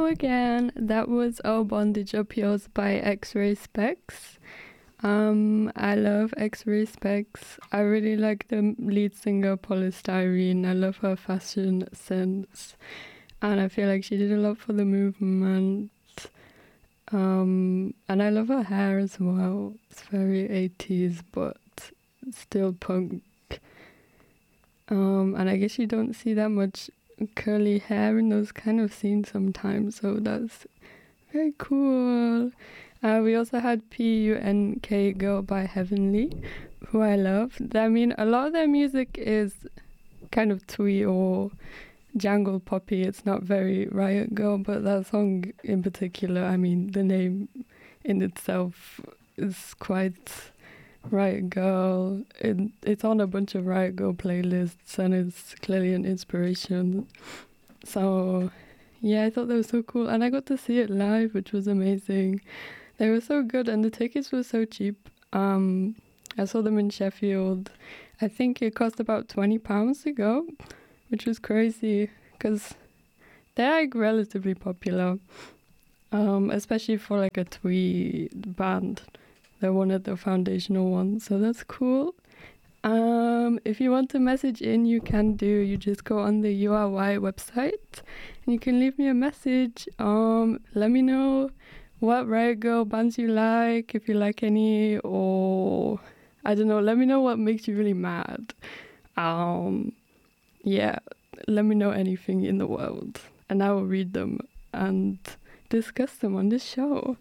again. That was Oh Bondage Up Yours by X-Ray Specs. I love X-Ray Specs. I really like the lead singer Polystyrene. I love her fashion sense, and I feel like she did a lot for the movement. And I love her hair as well. It's very 80s, but still punk. And I guess you don't see that much curly hair in those kind of scenes sometimes, so that's very cool. We also had PUNK Girl by Heavenly, who I love. I mean, a lot of their music is kind of twee or jangle poppy. It's not very Riot Girl, but that song in particular, I mean, the name in itself is quite Riot Girl. It's on a bunch of Riot Girl playlists, and it's clearly an inspiration. So yeah, I thought that was so cool, and I got to see it live, which was amazing. They were so good, and the tickets were so cheap. I saw them in Sheffield. I think it cost about £20 to go, which was crazy because they're like relatively popular, especially for like a twee band. They're one of the foundational ones, so that's cool. If you want to message in, you can do. You just go on the URY website and you can leave me a message. Let me know what Riot Girl bands you like, if you like any, or I don't know, let me know what makes you really mad. Yeah, let me know anything in the world, and I will read them and discuss them on this show.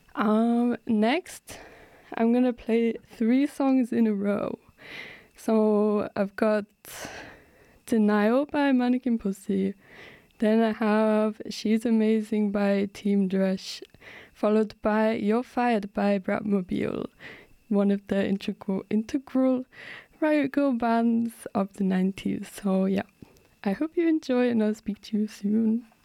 Next, I'm gonna play 3 songs in a row. So I've got Denial by Mannequin Pussy. Then I have She's Amazing by Team Dresh, followed by You're Fired by Bratmobile, one of the integral Riot Girl bands of the 90s. So yeah, I hope you enjoy, and I'll speak to you soon.